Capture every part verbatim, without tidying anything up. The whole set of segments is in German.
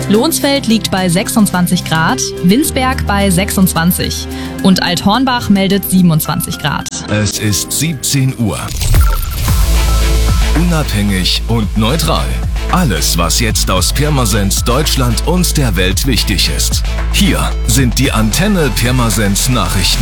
Lohnsfeld liegt bei sechsundzwanzig Grad, Winsberg bei sechsundzwanzig und Althornbach meldet siebenundzwanzig Grad. Es ist siebzehn Uhr. Unabhängig und neutral. Alles, was jetzt aus Pirmasens, Deutschland und der Welt wichtig ist. Hier sind die Antenne Pirmasens Nachrichten.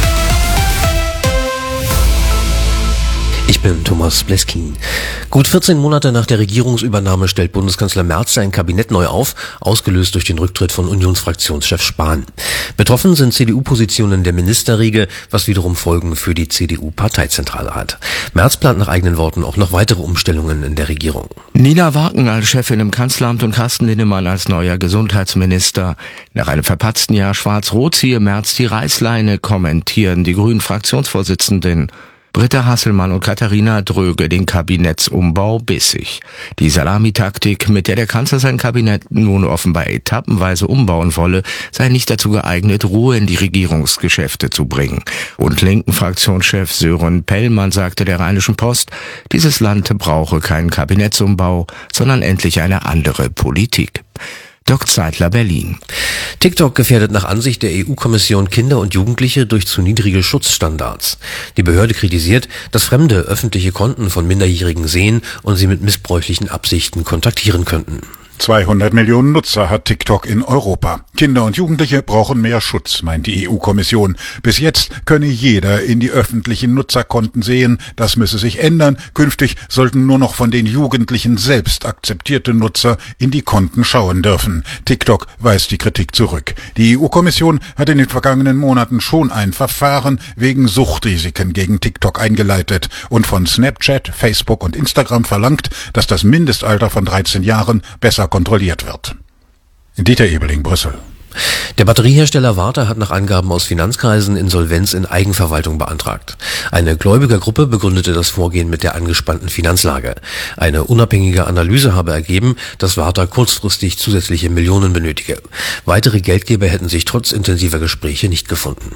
Ich bin Thomas Bleskin. Gut vierzehn Monate nach der Regierungsübernahme stellt Bundeskanzler Merz sein Kabinett neu auf, ausgelöst durch den Rücktritt von Unionsfraktionschef Spahn. Betroffen sind C D U-Positionen der Ministerriege, was wiederum Folgen für die C D U-Parteizentrale hat. Merz plant nach eigenen Worten auch noch weitere Umstellungen in der Regierung. Nina Waken als Chefin im Kanzleramt und Carsten Linnemann als neuer Gesundheitsminister. Nach einem verpatzten Jahr Schwarz-Rot ziehe Merz die Reißleine, kommentieren die Grünen-Fraktionsvorsitzenden. Britta Hasselmann und Katharina Dröge den Kabinettsumbau bissig. Die Salamitaktik, mit der der Kanzler sein Kabinett nun offenbar etappenweise umbauen wolle, sei nicht dazu geeignet, Ruhe in die Regierungsgeschäfte zu bringen. Und linken Fraktionschef Sören Pellmann sagte der Rheinischen Post, dieses Land brauche keinen Kabinettsumbau, sondern endlich eine andere Politik. Dirk Zeitler, Berlin. TikTok gefährdet nach Ansicht der E U-Kommission Kinder und Jugendliche durch zu niedrige Schutzstandards. Die Behörde kritisiert, dass Fremde öffentliche Konten von Minderjährigen sehen und sie mit missbräuchlichen Absichten kontaktieren könnten. zweihundert Millionen Nutzer hat TikTok in Europa. Kinder und Jugendliche brauchen mehr Schutz, meint die E U-Kommission. Bis jetzt könne jeder in die öffentlichen Nutzerkonten sehen. Das müsse sich ändern. Künftig sollten nur noch von den Jugendlichen selbst akzeptierte Nutzer in die Konten schauen dürfen. TikTok weist die Kritik zurück. Die E U-Kommission hat in den vergangenen Monaten schon ein Verfahren wegen Suchtrisiken gegen TikTok eingeleitet und von Snapchat, Facebook und Instagram verlangt, dass das Mindestalter von dreizehn Jahren besser kontrolliert wird. Dieter Ebeling, Brüssel. Der Batteriehersteller Varta hat nach Angaben aus Finanzkreisen Insolvenz in Eigenverwaltung beantragt. Eine Gläubigergruppe begründete das Vorgehen mit der angespannten Finanzlage. Eine unabhängige Analyse habe ergeben, dass Varta kurzfristig zusätzliche Millionen benötige. Weitere Geldgeber hätten sich trotz intensiver Gespräche nicht gefunden.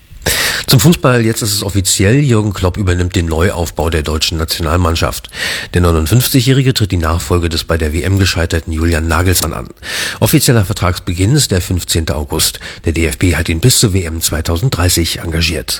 Zum Fußball, jetzt ist es offiziell, Jürgen Klopp übernimmt den Neuaufbau der deutschen Nationalmannschaft. Der neunundfünfzigjährige tritt die Nachfolge des bei der W M gescheiterten Julian Nagelsmann an. Offizieller Vertragsbeginn ist der fünfzehnten August. Der D F B hat ihn bis zur W M zweitausenddreißig engagiert.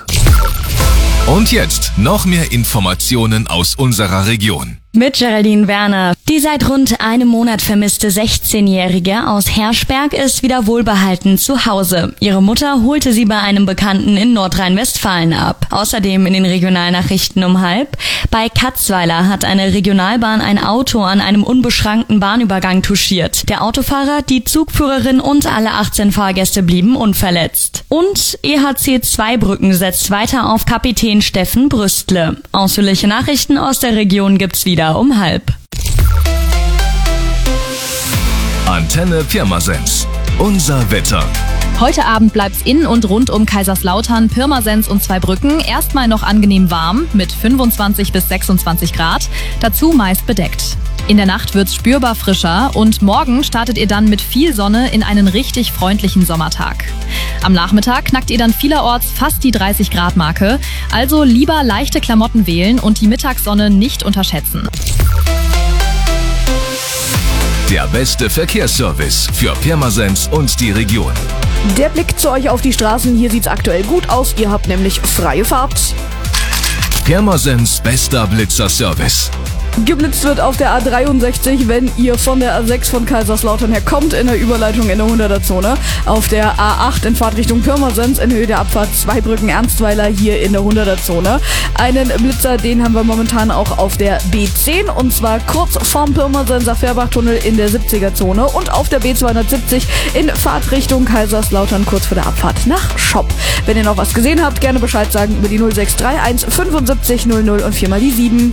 Und jetzt noch mehr Informationen aus unserer Region. Mit Geraldine Werner. Die seit rund einem Monat vermisste sechzehnjährige aus Herschberg ist wieder wohlbehalten zu Hause. Ihre Mutter holte sie bei einem Bekannten in Nordrhein-Westfalen ab. Außerdem in den Regionalnachrichten um halb. Bei Katzweiler hat eine Regionalbahn ein Auto an einem unbeschrankten Bahnübergang touchiert. Der Autofahrer, die Zugführerin und alle achtzehn Fahrgäste blieben unverletzt. Und E H C Zweibrücken setzt weiter auf Kapitän Steffen Brüstle. Ausführliche Nachrichten aus der Region gibt's wieder um halb. Antenne Pirmasens. Unser Wetter. Heute Abend bleibt's in und rund um Kaiserslautern, Pirmasens und Zweibrücken erstmal noch angenehm warm mit fünfundzwanzig bis sechsundzwanzig Grad, dazu meist bedeckt. In der Nacht wird's spürbar frischer und morgen startet ihr dann mit viel Sonne in einen richtig freundlichen Sommertag. Am Nachmittag knackt ihr dann vielerorts fast die dreißig Grad Marke, also lieber leichte Klamotten wählen und die Mittagssonne nicht unterschätzen. Der beste Verkehrsservice für Pirmasens und die Region. Der Blick zu euch auf die Straßen, hier sieht's aktuell gut aus, ihr habt nämlich freie Fahrt. Pirmasens bester Blitzerservice. Geblitzt wird auf der A dreiundsechzig, wenn ihr von der A sechs von Kaiserslautern her kommt, in der Überleitung in der hunderter-Zone. Auf der A acht in Fahrtrichtung Pirmasens in Höhe der Abfahrt Zweibrücken-Ernstweiler hier in der hunderter-Zone. Einen Blitzer, den haben wir momentan auch auf der B zehn und zwar kurz vorm Pirmasenser Fährbachtunnel in der siebziger-Zone und auf der B zweihundertsiebzig in Fahrtrichtung Kaiserslautern kurz vor der Abfahrt nach Schopp. Wenn ihr noch was gesehen habt, gerne Bescheid sagen über die null sechs drei eins fünfundsiebzig null null und viermal die sieben.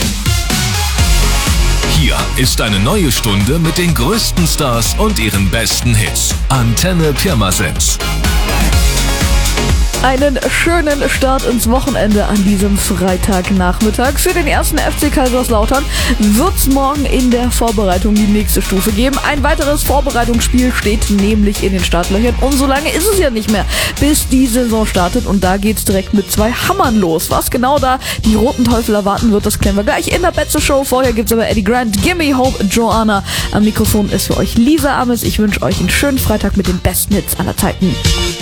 Hier ist eine neue Stunde mit den größten Stars und ihren besten Hits. Antenne Pirmasens. Einen schönen Start ins Wochenende an diesem Freitagnachmittag. Für den ersten F C Kaiserslautern wird's morgen in der Vorbereitung die nächste Stufe geben. Ein weiteres Vorbereitungsspiel steht nämlich in den Startlöchern und so lange ist es ja nicht mehr, bis die Saison startet und da geht's direkt mit zwei Hammern los. Was genau da die Roten Teufel erwarten wird, das klären wir gleich in der Betze Show. Vorher gibt's aber Eddie Grant, Gimme Hope, Joanna. Am Mikrofon ist für euch Lisa Ames. Ich wünsche euch einen schönen Freitag mit den besten Hits aller Zeiten.